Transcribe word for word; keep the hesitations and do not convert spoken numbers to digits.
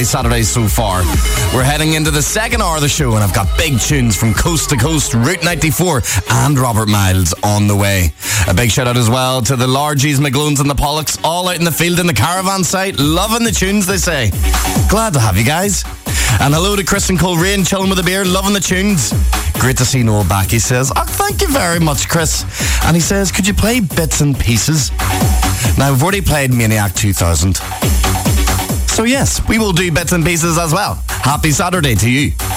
Saturday so far. We're heading into the second hour of the show, and I've got big tunes from coast to coast, Route ninety-four and Robert Miles on the way. A big shout out as well to the Largies, McGlones and the Pollocks, all out in the field in the caravan site, loving the tunes, they say. Glad to have you guys. And hello to Chris and Coleraine, chilling with a beer, loving the tunes. Great to see Noel back, he says. Oh, thank you very much, Chris. And he says, could you play Bits and Pieces? Now, we've already played Maniac two thousand. So yes, we will do Bits and Pieces as well. Happy Saturday to you.